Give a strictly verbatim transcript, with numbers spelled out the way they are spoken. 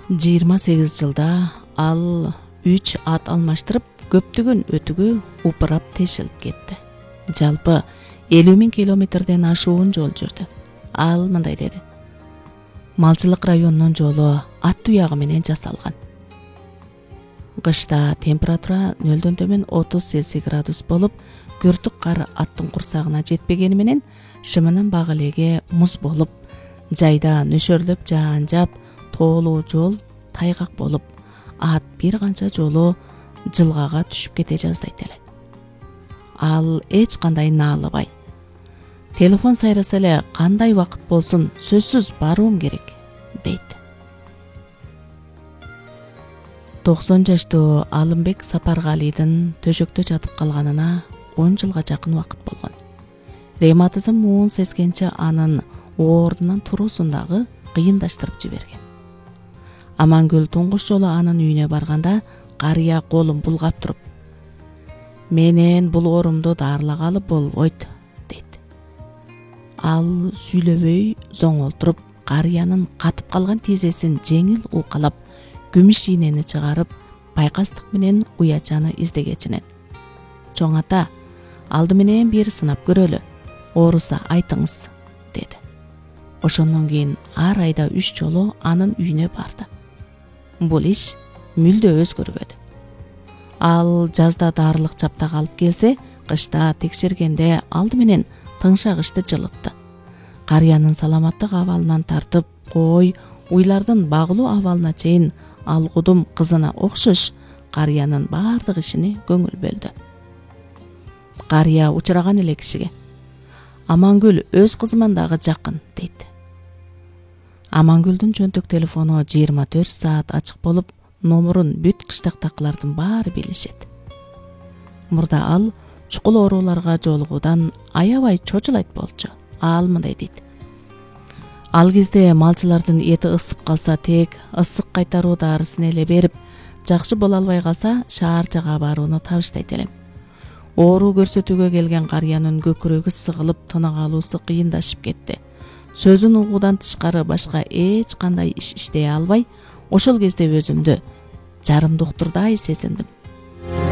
жыйырма сегиз жылда ал үч ат алмаштырып көптөгөн өтүгө упурап тешилип кетти. Жалпы элүү миң километрден ашуун жол жүрдү. Ал мындай деди: малчылык районунун жолу ат туягы менен жасалган. Кышта температура нөлдөн төмөн отуз цельсий градус болуп, күртүк кар аттын курсагына жетпегени менен шымынын багылеге муз болуп, жайда нөшөрлөп жаан жап, тоолуу жол тайгак болуп, ат бир канча жолу жылгага түшүп кете жаздайт эле. Ал эч кандай наалыбай: телефон сайраса эле кандай убакыт болсун, сөзсүз баруум керек, дейт. токсон жаштуу Алымбек Сапаргалидин төшөктө жатып калганына он жылга жакын убакыт болгон. Ревматизм муун сезгенче анын ордунан туруусун дагы кыйындаштырып жиберген. Амангүл туңгуш жолу анын үйүнө барганда карыя колун булгап туруп: менен бул оорумду даарылагалы болбойт, дейт. Ал сүйлөбөй зоңолтуруп, карыянын катып калган тизесин жеңил укалап, күмүш ийнени чыгарып, байкастык менен уячаны издегечинен: чоң ата, алды менен бир сынап көрөлү, ооруса айтыңыз, деди. Ошондон кийин ар айда үч жолу анын үйүнө барды. Бул иш мүлдө өзгөрбөдү. Ал жазда дарылык чаптак алып келсе, кышта текшергенде алды менен тыңшагычты жылытты. Карыянын саламаттык абалынан тартып, кой, уйлардын багылуу абалына чейин алгудум кызына окшош карыянын баардык ишине көңүл бөлдү. Карыя учураган эле кишиге: Амангүл өз кызыман дагы жакын, дейт. Амангүлдүн жөнтөк телефону жыйырма төрт саат ачык болуп, номурун бүт кыштактакылардын баары билишет. Мурда ал чукул ооруларга жолугуудан аябай чочулайт болчу. Ал мындай дейт: ал кезде малчылардын эти ысып калса тек ысык кайтаруу дарысын эле берип, жакшы боло албай калса шаарчага барууну табыштайт элем. Оору көрсөтүүгө келген карыянын көкүрөгү сыгылып, тынык алуусу кыйындашып кетти. Сөзүн угуудан тышкары башка эч кандай иш иштей албай, ошол кезде өзүмдү жарым доктурдай сезиндим.